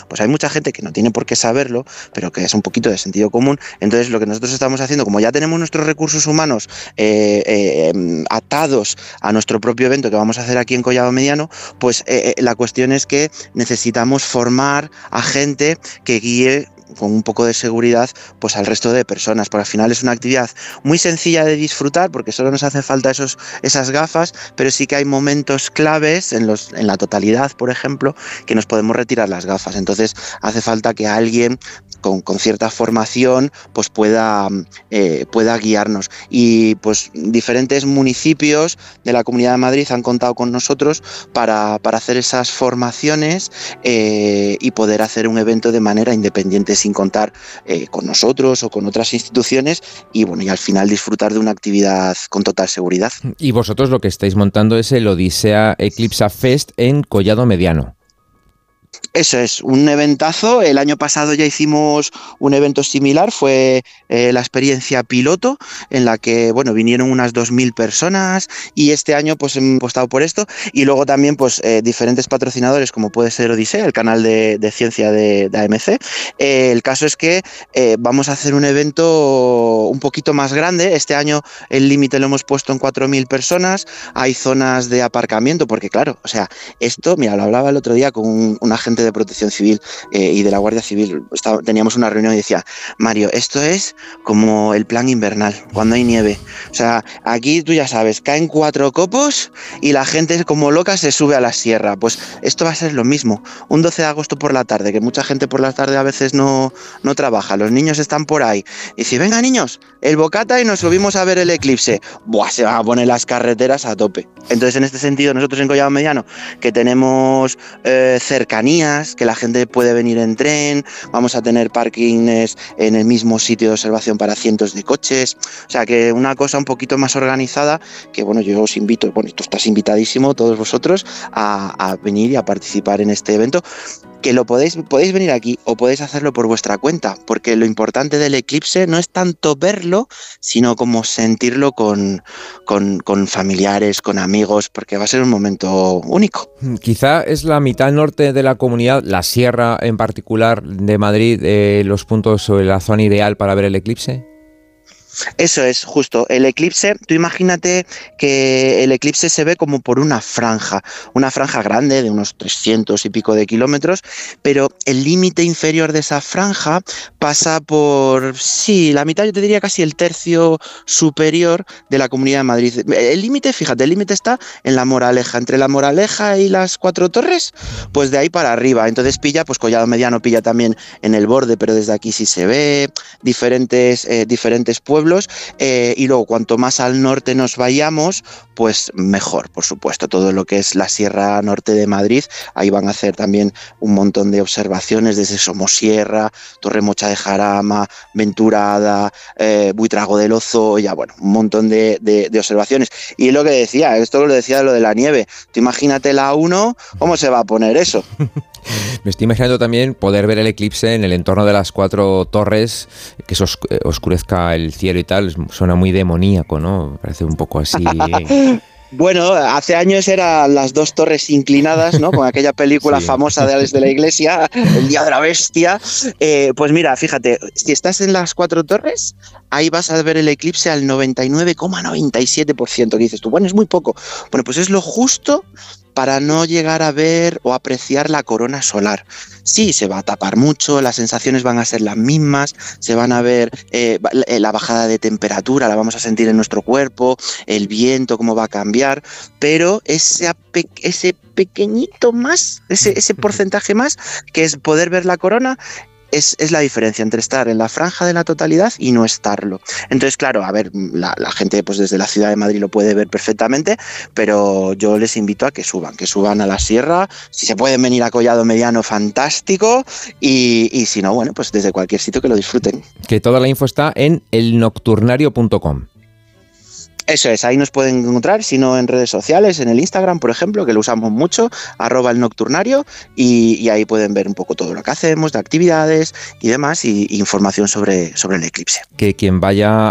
Pues hay mucha gente que no tiene por qué saberlo, pero que es un poquito de sentido común. Entonces, lo que nosotros estamos haciendo, como ya tenemos nuestros recursos humanos atados a nuestro propio evento que vamos a hacer aquí en Collado Mediano, pues la cuestión es que necesitamos formar a gente que guíe con un poco de seguridad pues al resto de personas, porque al final es una actividad muy sencilla de disfrutar porque solo nos hacen falta esas gafas, pero sí que hay momentos claves en la totalidad, por ejemplo, que nos podemos retirar las gafas. Entonces hace falta que alguien con cierta formación pues pueda guiarnos, y pues diferentes municipios de la Comunidad de Madrid han contado con nosotros para hacer esas formaciones y poder hacer un evento de manera independiente, sin contar con nosotros o con otras instituciones, y bueno, y al final disfrutar de una actividad con total seguridad. Y vosotros lo que estáis montando es el Odisea Eclipse Fest en Collado Mediano. Eso es, un eventazo. El año pasado ya hicimos un evento similar, fue la experiencia piloto, en la que bueno, vinieron unas 2.000 personas, y este año pues hemos apostado por esto, y luego también pues diferentes patrocinadores, como puede ser Odisea, el canal de ciencia de AMC. El caso es que vamos a hacer un evento un poquito más grande. Este año el límite lo hemos puesto en 4.000 personas, hay zonas de aparcamiento, porque claro, o sea, esto, mira, lo hablaba el otro día con un agente de Protección Civil y de la Guardia Civil. Teníamos una reunión y decía: Mario, esto es como el plan invernal, cuando hay nieve. O sea, aquí tú ya sabes, caen 4 copos y la gente como loca se sube a la sierra. Pues esto va a ser lo mismo. Un 12 de agosto por la tarde, que mucha gente por la tarde a veces no trabaja, los niños están por ahí, y dice: venga niños, el bocata y nos subimos a ver el eclipse. Buah, se van a poner las carreteras a tope. Entonces, en este sentido, nosotros en Collado Mediano, que tenemos cercanías, que la gente puede venir en tren, vamos a tener parkings en el mismo sitio de observación para cientos de coches, o sea que una cosa un poquito más organizada, que bueno, yo os invito, bueno, tú estás invitadísimo, todos vosotros, a venir y a participar en este evento, que podéis venir aquí o podéis hacerlo por vuestra cuenta, porque lo importante del eclipse no es tanto verlo, sino como sentirlo con familiares, con amigos, porque va a ser un momento único. Quizá es la mitad norte de la comunidad, la sierra en particular de Madrid, los puntos o la zona ideal para ver el eclipse. Eso es, justo. El eclipse, tú imagínate que el eclipse se ve como por una franja grande de unos 300 y pico de kilómetros, pero el límite inferior de esa franja pasa por, sí, la mitad, yo te diría casi el tercio superior de la Comunidad de Madrid. El límite, fíjate, el límite está en La Moraleja, entre La Moraleja y las Cuatro Torres, pues de ahí para arriba. Entonces pilla, pues Collado Mediano pilla también en el borde, pero desde aquí sí se ve, diferentes pueblos. Y luego cuanto más al norte nos vayamos, pues mejor, por supuesto. Todo lo que es la Sierra Norte de Madrid, ahí van a hacer también un montón de observaciones, desde Somosierra, Torremocha de Jarama, Venturada, Buitrago del Ozoya, bueno, un montón de observaciones. Y lo que decía, esto lo decía de lo de la nieve, tú imagínate la 1, ¿cómo se va a poner eso? Me estoy imaginando también poder ver el eclipse en el entorno de las Cuatro Torres, que se oscurezca el cielo y tal. Suena muy demoníaco, ¿no? Parece un poco así. Bueno, hace años eran las 2 torres inclinadas, ¿no? Con aquella película sí, famosa de Alex de la Iglesia, El Día de la Bestia. Pues mira, fíjate, si estás en las 4 torres, ahí vas a ver el eclipse al 99,97%, que dices tú, bueno, es muy poco. Bueno, pues es lo justo para no llegar a ver o apreciar la corona solar. Sí, se va a tapar mucho, las sensaciones van a ser las mismas, se van a ver la bajada de temperatura, la vamos a sentir en nuestro cuerpo, el viento, cómo va a cambiar, pero ese pequeñito más, ese porcentaje más, que es poder ver la corona, es la diferencia entre estar en la franja de la totalidad y no estarlo. Entonces, claro, a ver, la gente pues desde la ciudad de Madrid lo puede ver perfectamente, pero yo les invito a que suban a la sierra. Si se pueden venir a Collado Mediano, fantástico, y si no, bueno, pues desde cualquier sitio que lo disfruten. Que toda la info está en elnocturnario.com. Eso es, ahí nos pueden encontrar, si no en redes sociales, en el Instagram, por ejemplo, que lo usamos mucho, @elnocturnario, y ahí pueden ver un poco todo lo que hacemos, de actividades y demás, y información sobre el eclipse. Que quien vaya